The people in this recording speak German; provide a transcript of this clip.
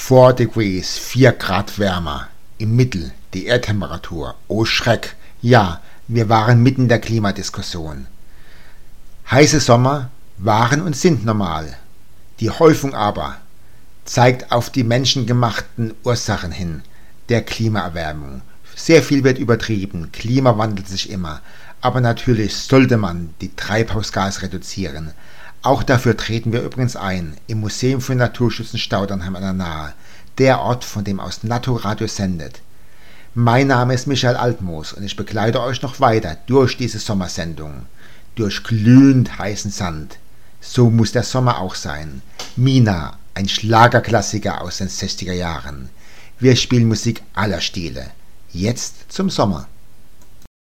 4 degrees, 4 Grad wärmer. Im Mittel die Erdtemperatur. Oh Schreck! Ja, wir waren mitten in der Klimadiskussion. Heiße Sommer waren und sind normal. Die Häufung aber zeigt auf die menschengemachten Ursachen hin der Klimaerwärmung. Sehr viel wird übertrieben, Klima wandelt sich immer, aber natürlich sollte man die Treibhausgase reduzieren. Auch dafür treten wir übrigens ein, im Museum für Naturschutz in Staudernheim an der Nahe, der Ort, von dem aus Naturradio sendet. Mein Name ist Michael Altmoos und ich begleite euch noch weiter durch diese Sommersendung, durch glühend heißen Sand. So muss der Sommer auch sein. Mina, ein Schlagerklassiker aus den 60er Jahren. Wir spielen Musik aller Stile. Jetzt zum Sommer.